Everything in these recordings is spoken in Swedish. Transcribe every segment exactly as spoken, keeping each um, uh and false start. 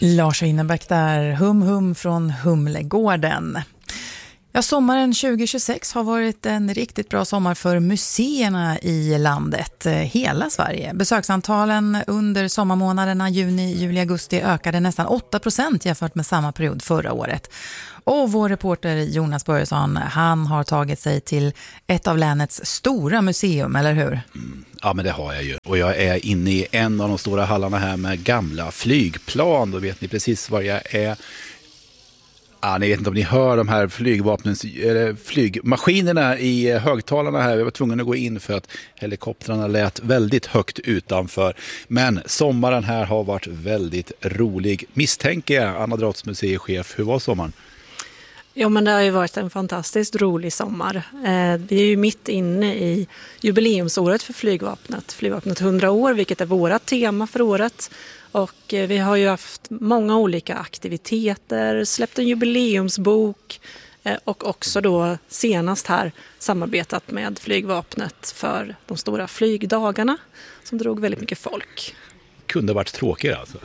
Lars Winnerbäck där, hum hum från Humlegården. Ja, sommaren tjugo tjugosex har varit en riktigt bra sommar för museerna i landet, hela Sverige. Besöksantalen under sommarmånaderna juni, juli, augusti ökade nästan åtta procent jämfört med samma period förra året. Och vår reporter Jonas Börjesson, han har tagit sig till ett av länets stora museum, eller hur? Mm. Ja, men det har jag ju. Och jag är inne i en av de stora hallarna här med gamla flygplan. Då vet ni precis var jag är. Ja, ni vet inte om ni hör de här flygvapnens, eller flygmaskinerna i högtalarna här. Vi var tvungna att gå in för att helikoptrarna lät väldigt högt utanför. Men sommaren här har varit väldigt rolig. Misstänker jag, Anna Drotz, museichef. Hur var sommaren? Jo, men det har ju varit en fantastiskt rolig sommar. Eh, vi är ju mitt inne i jubileumsåret för flygvapnet. Flygvapnet hundra år, vilket är vårt tema för året. Och eh, vi har ju haft många olika aktiviteter, släppt en jubileumsbok eh, och också då senast här samarbetat med flygvapnet för de stora flygdagarna som drog väldigt mycket folk. Kunde varit tråkigare alltså.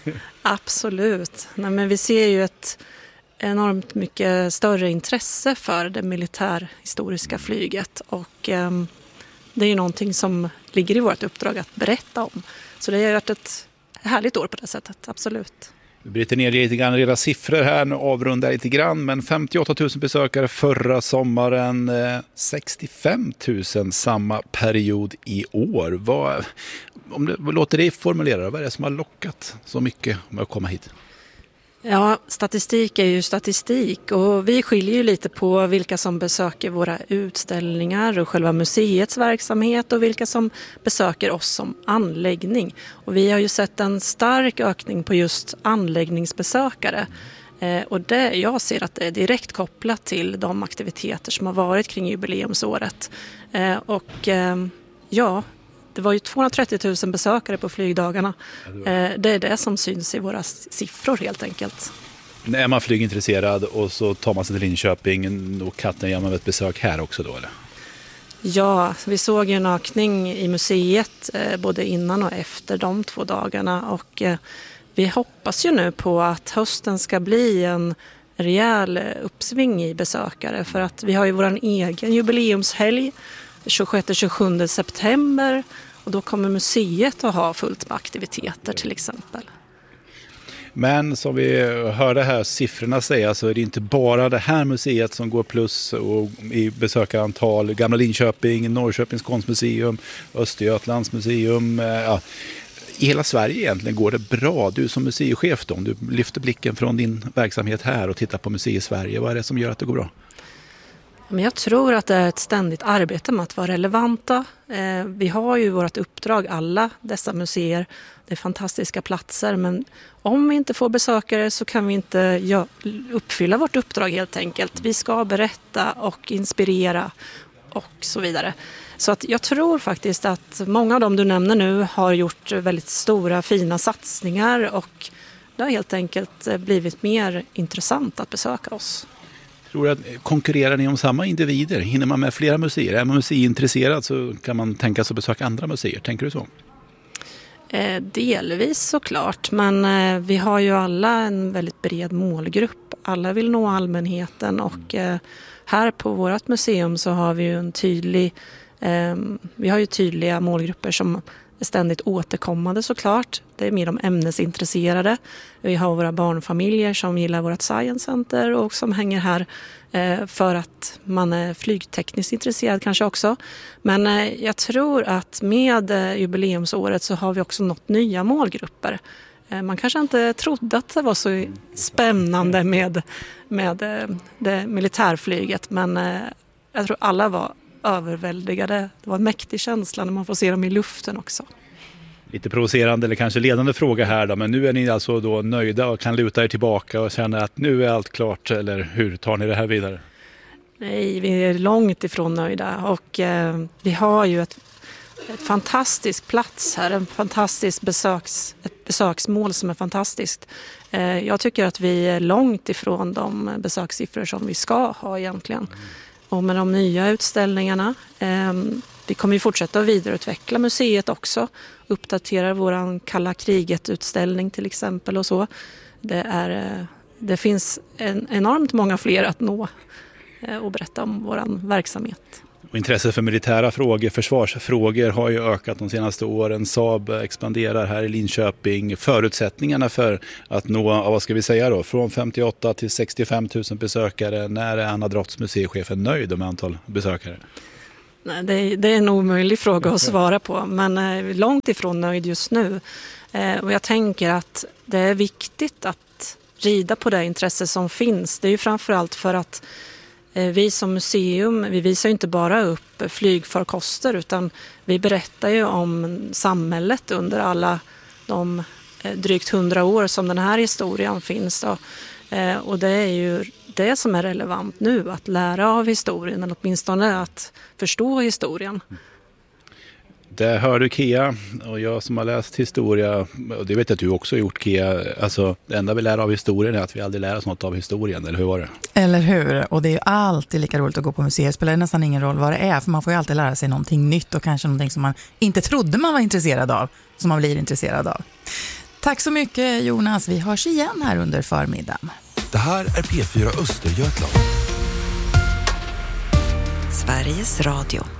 Absolut. Nej, men vi ser ju ett enormt mycket större intresse för det militärhistoriska flyget och eh, det är ju någonting som ligger i vårt uppdrag att berätta om. Så det har varit ett härligt år på det sättet, absolut. Vi bryter ner lite grann reda siffror här, nu avrundar lite grann, men femtioåtta tusen besökare förra sommaren, eh, sextiofem tusen samma period i år. Vad, om det, vad låter det formulera, vad är det som har lockat så mycket med att komma hit? Ja, statistik är ju statistik och vi skiljer ju lite på vilka som besöker våra utställningar och själva museets verksamhet och vilka som besöker oss som anläggning. Och vi har ju sett en stark ökning på just anläggningsbesökare eh, och det, jag ser att det är direkt kopplat till de aktiviteter som har varit kring jubileumsåret. Eh, och eh, ja... Det var ju tvåhundratrettio tusen besökare på flygdagarna. Det är det som syns i våra siffror helt enkelt. Är man flygintresserad och så tar man sig till Linköping och katten gör man ett besök här också då eller? Ja, vi såg ju en ökning i museet både innan och efter de två dagarna. Och vi hoppas ju nu på att hösten ska bli en rejäl uppsving i besökare. För att vi har ju vår egen jubileumshelg tjugosjätte till tjugosjunde september och då kommer museet att ha fullt med aktiviteter till exempel. Men som vi hörde här siffrorna säga så är det inte bara det här museet som går plus och i besökarantal. Gamla Linköping, Norrköpings konstmuseum, Östergötlands museum. Ja, i hela Sverige egentligen går det bra. Du som museichef då, om du lyfter blicken från din verksamhet här och tittar på museet i Sverige. Vad är det som gör att det går bra? Men jag tror att det är ett ständigt arbete med att vara relevanta. Eh, vi har ju vårt uppdrag, alla dessa museer. Det är fantastiska platser, men om vi inte får besökare så kan vi inte ja, uppfylla vårt uppdrag helt enkelt. Vi ska berätta och inspirera och så vidare. Så att jag tror faktiskt att många av dem du nämner nu har gjort väldigt stora, fina satsningar och det har helt enkelt blivit mer intressant att besöka oss. Tror att konkurrerar ni om samma individer? Hinner man med flera museer? Är man museiintresserad så kan man tänka sig att besöka andra museer. Tänker du så? Eh, delvis såklart, men eh, vi har ju alla en väldigt bred målgrupp. Alla vill nå allmänheten och eh, här på vårt museum så har vi ju en tydlig, eh, vi har ju tydliga målgrupper som är ständigt återkommande såklart. Det är mer de ämnesintresserade. Vi har våra barnfamiljer som gillar vårt Science Center och som hänger här eh, för att man är flygtekniskt intresserad kanske också. Men eh, jag tror att med eh, jubileumsåret så har vi också nått nya målgrupper. Eh, man kanske inte trodde att det var så spännande med, med eh, det militärflyget, men eh, jag tror alla var överväldigade. Det var en mäktig känsla när man får se dem i luften också. Lite provocerande eller kanske ledande fråga här då, men nu är ni alltså då nöjda och kan luta er tillbaka och känna att nu är allt klart, eller hur tar ni det här vidare? Nej, vi är långt ifrån nöjda och eh, vi har ju ett, ett fantastisk plats här, en fantastisk besöks, ett besöksmål som är fantastiskt. Eh, jag tycker att vi är långt ifrån de besökssiffror som vi ska ha egentligen. Och med de nya utställningarna eh, vi kommer ju fortsätta att vidareutveckla museet också. Uppdatera våran Kalla kriget-utställning till exempel och så. Det, är, det finns en, enormt många fler att nå och berätta om våran verksamhet. Och intresset för militära frågor, försvarsfrågor har ju ökat de senaste åren. Saab expanderar här i Linköping. Förutsättningarna för att nå, vad ska vi säga då, från femtioåtta till sextiofem tusen besökare. När är Anna Drotts museichefen nöjd med antal besökare? Nej, det, är, det är en omöjlig fråga att svara på, men är långt ifrån nöjd just nu. Eh, och jag tänker att det är viktigt att rida på det intresse som finns. Det är ju framförallt för att vi som museum, vi visar ju inte bara upp flygfarkoster utan vi berättar ju om samhället under alla de drygt hundra år som den här historien finns. Då. Och det är ju det som är relevant nu, att lära av historien eller åtminstone att förstå historien. Det hör du Kia, och jag som har läst historia, och det vet jag att du också har gjort Kia, alltså det enda vi lär av historien är att vi aldrig lär oss något av historien, eller hur var det? Eller hur, och det är ju alltid lika roligt att gå på museet, det spelar nästan ingen roll vad det är, för man får ju alltid lära sig någonting nytt och kanske någonting som man inte trodde man var intresserad av, som man blir intresserad av. Tack så mycket Jonas, vi hörs igen här under förmiddagen. Det här är P fyra Östergötland. Sveriges Radio.